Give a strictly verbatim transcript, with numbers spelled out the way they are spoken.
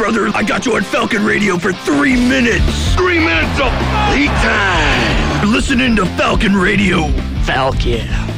brother. I got you on Falcon Radio for three minutes. Three minutes of lead time. You're listening to Falcon Radio. Falcon.